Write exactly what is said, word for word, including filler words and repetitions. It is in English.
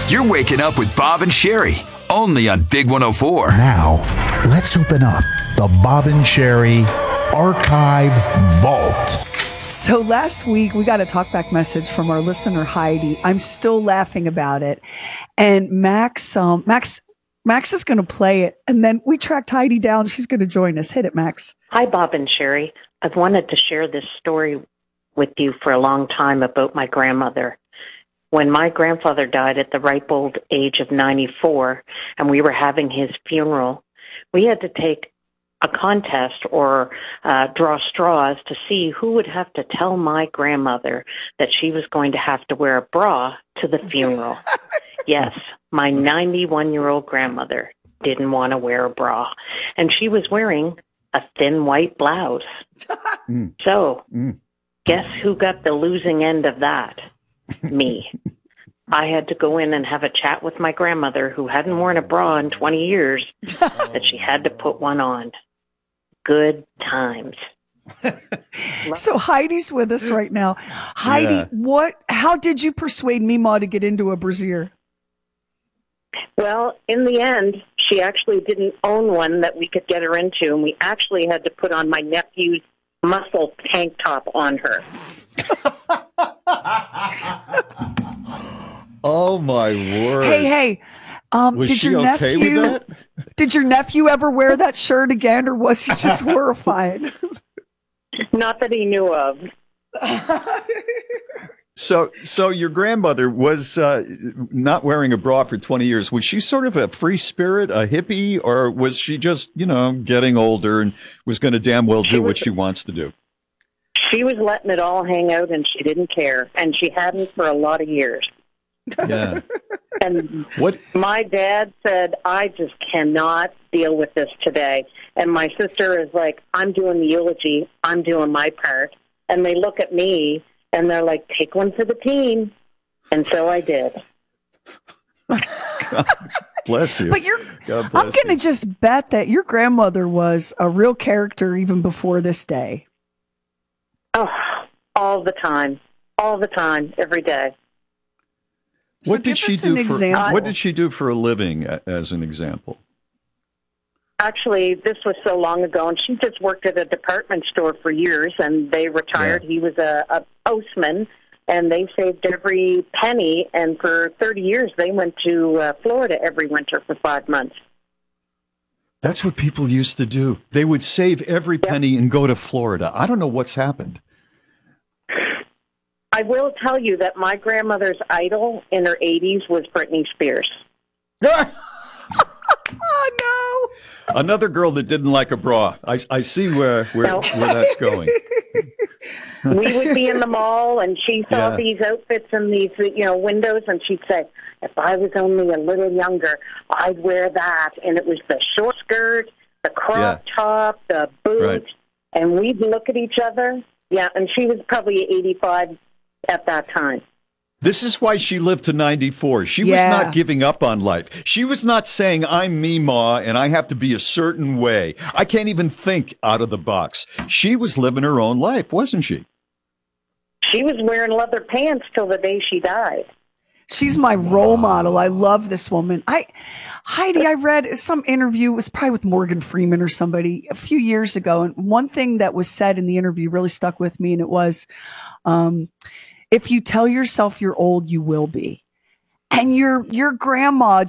You're waking up with Bob and Sherry, only on Big one oh four. Now, let's open up the Bob and Sherry Archive Vault. So last week, we got a talkback message from our listener, Heidi. I'm still laughing about it. And Max, um, Max, Max is going to play it. And then we tracked Heidi down. She's going to join us. Hit it, Max. Hi, Bob and Sherry. I've wanted to share this story with you for a long time about my grandmother. When my grandfather died at the ripe old age of ninety-four, and we were having his funeral, we had to take a contest or uh, draw straws to see who would have to tell my grandmother that she was going to have to wear a bra to the funeral. Yes, my ninety-one-year-old grandmother didn't want to wear a bra, and she was wearing a thin white blouse. Mm. So, mm. guess who got the losing end of that? Me. I had to go in and have a chat with my grandmother, who hadn't worn a bra in twenty years, that she had to put one on. Good times. So Heidi's with us right now. Heidi, yeah. what? How did you persuade Mima to get into a brassiere? Well, in the end, she actually didn't own one that we could get her into, and we actually had to put on my nephew's muscle tank top on her. Oh my word! Hey, hey! Um, was did she your okay nephew? with that? Did your nephew ever wear that shirt again, or was he just horrified? Not that he knew of. So, so your grandmother was uh, not wearing a bra for twenty years. Was she sort of a free spirit, a hippie, or was she just, you know, getting older and was going to damn well do she was, what she wants to do? She was letting it all hang out, and she didn't care, and she hadn't for a lot of years. Yeah. And what? My dad said, I just cannot deal with this today. And my sister is like, I'm doing the eulogy. I'm doing my part. And they look at me, and they're like, take one for the team. And so I did. God bless you. But you're, God bless I'm going to just bet that your grandmother was a real character even before this day. Oh, all the time. All the time. Every day. What so did she do for example. What did she do for a living, as an example? Actually, this was so long ago, and she just worked at a department store for years, and they retired. Yeah. He was a, a postman, and they saved every penny, and for thirty years, they went to uh, Florida every winter for five months. That's what people used to do. They would save every yep. penny and go to Florida. I don't know what's happened. I will tell you that my grandmother's idol in her eighties was Britney Spears. Oh, no. Another girl that didn't like a bra. I, I see where, where, no. where that's going. We would be in the mall, and she saw yeah. these outfits in these, you know, windows, and she'd say, if I was only a little younger, I'd wear that. And it was the short skirt, the crop yeah. top, the boot, right. and we'd look at each other. Yeah, and she was probably eighty-five at that time. This is why she lived to ninety-four. She yeah. was not giving up on life. She was not saying, I'm Mima and I have to be a certain way. I can't even think out of the box. She was living her own life, wasn't she? She was wearing leather pants till the day she died. She's my role model. I love this woman. I, Heidi, I read some interview, it was probably with Morgan Freeman or somebody a few years ago. And one thing that was said in the interview really stuck with me. And it was, um, if you tell yourself you're old, you will be. And your, your grandma